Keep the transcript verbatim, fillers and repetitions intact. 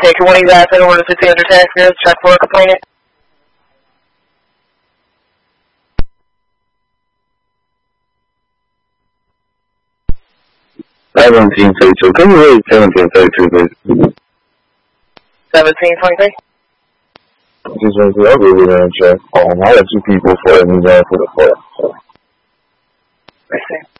take one of you guys in order to see under taxpayers, check for a complainant. Seventeen thirty-two. Can you read seventeen thirty-two, please? Seventeen twenty-three. Just want to I'll be with her in check. Um, I have two people for me there for the court. So. I see.